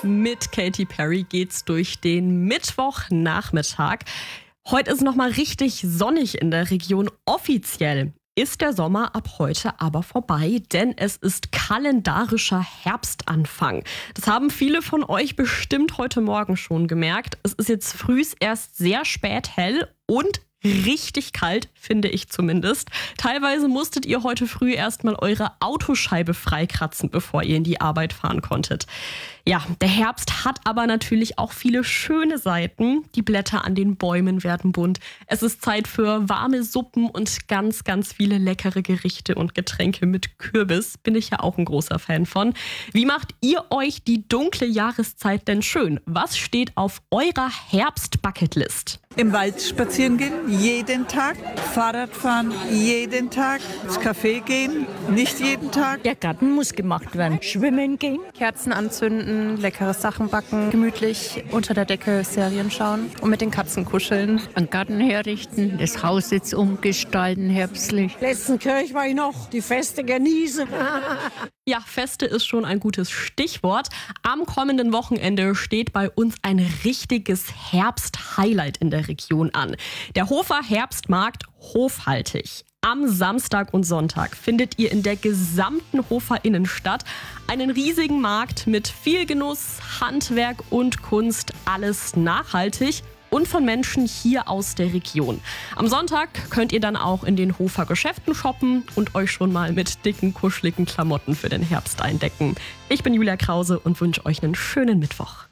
Mit Katy Perry geht's durch den Mittwochnachmittag. Heute ist nochmal richtig sonnig in der Region. Offiziell ist der Sommer ab heute aber vorbei, denn es ist kalendarischer Herbstanfang. Das haben viele von euch bestimmt heute Morgen schon gemerkt. Es ist jetzt frühs erst sehr spät hell und richtig kalt, finde ich zumindest. Teilweise musstet ihr heute früh erstmal eure Autoscheibe freikratzen, bevor ihr in die Arbeit fahren konntet. Ja, der Herbst hat aber natürlich auch viele schöne Seiten. Die Blätter an den Bäumen werden bunt. Es ist Zeit für warme Suppen und ganz, ganz viele leckere Gerichte und Getränke mit Kürbis. Bin ich ja auch ein großer Fan von. Wie macht ihr euch die dunkle Jahreszeit denn schön? Was steht auf eurer Herbst-Bucketlist? Im Wald spazieren gehen, jeden Tag. Fahrrad fahren, jeden Tag. Ins Café gehen, nicht jeden Tag. Der Garten muss gemacht werden. Schwimmen gehen. Kerzen anzünden, leckere Sachen backen, gemütlich unter der Decke Serien schauen und mit den Katzen kuscheln. Einen Garten herrichten, das Haus jetzt umgestalten, herbstlich. Letzten Kirch war ich noch, die Feste genießen. Ja, Feste ist schon ein gutes Stichwort. Am kommenden Wochenende steht bei uns ein richtiges Herbst-Highlight in der Region an. Der Hofer Herbstmarkt Hofhaltig. Am Samstag und Sonntag findet ihr in der gesamten Hofer Innenstadt einen riesigen Markt mit viel Genuss, Handwerk und Kunst, alles nachhaltig und von Menschen hier aus der Region. Am Sonntag könnt ihr dann auch in den Hofer Geschäften shoppen und euch schon mal mit dicken, kuscheligen Klamotten für den Herbst eindecken. Ich bin Julia Krause und wünsche euch einen schönen Mittwoch.